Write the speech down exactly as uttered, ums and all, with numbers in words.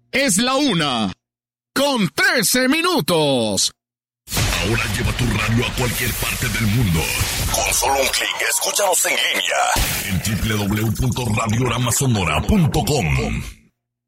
Es la una con trece minutos. Ahora lleva tu radio a cualquier parte del mundo. Con solo un clic, escúchanos en línea en doble u doble u doble u punto radio rama sonora punto com.